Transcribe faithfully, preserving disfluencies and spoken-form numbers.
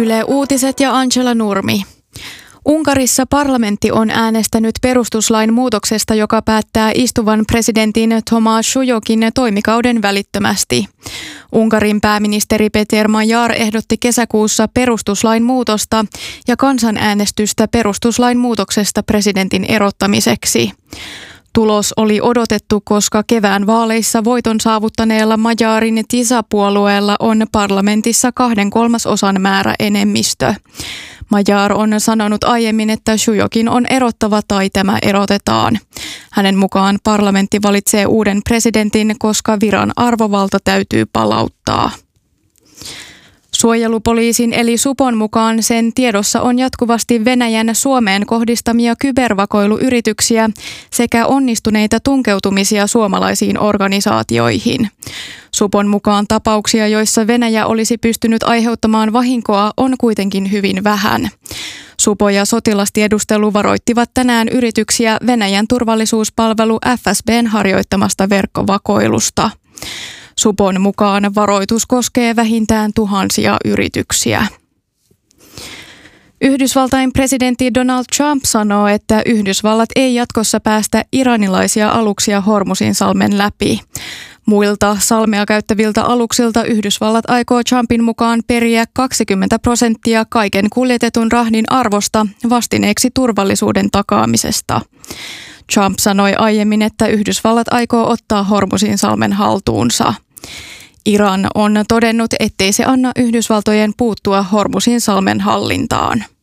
Yle Uutiset ja Angela Nurmi. Unkarissa parlamentti on äänestänyt perustuslain muutoksesta, joka päättää istuvan presidentin Thomas Shujokin toimikauden välittömästi. Unkarin pääministeri Péter Major ehdotti kesäkuussa perustuslain muutosta ja kansanäänestystä perustuslain muutoksesta presidentin erottamiseksi. Tulos oli odotettu, koska kevään vaaleissa voiton saavuttaneella Majorin TISA-puolueella on parlamentissa kahden kolmasosan määrä enemmistö. Major on sanonut aiemmin, että Shujokin on erottava tai tämä erotetaan. Hänen mukaan parlamentti valitsee uuden presidentin, koska viran arvovalta täytyy palauttaa. Suojelupoliisin eli Supon mukaan sen tiedossa on jatkuvasti Venäjän Suomeen kohdistamia kybervakoiluyrityksiä sekä onnistuneita tunkeutumisia suomalaisiin organisaatioihin. Supon mukaan tapauksia, joissa Venäjä olisi pystynyt aiheuttamaan vahinkoa, on kuitenkin hyvin vähän. Supo ja sotilastiedustelu varoittivat tänään yrityksiä Venäjän turvallisuuspalvelu F S B:n harjoittamasta verkkovakoilusta. Supon mukaan varoitus koskee vähintään tuhansia yrityksiä. Yhdysvaltain presidentti Donald Trump sanoo, että Yhdysvallat ei jatkossa päästä iranilaisia aluksia Hormuzinsalmen läpi. Muilta salmea käyttäviltä aluksilta Yhdysvallat aikoo Trumpin mukaan periä kaksikymmentä prosenttia kaiken kuljetetun rahdin arvosta vastineeksi turvallisuuden takaamisesta. Trump sanoi aiemmin, että Yhdysvallat aikoo ottaa Hormuzinsalmen haltuunsa. Iran on todennut, ettei se anna Yhdysvaltojen puuttua Hormuzinsalmen hallintaan.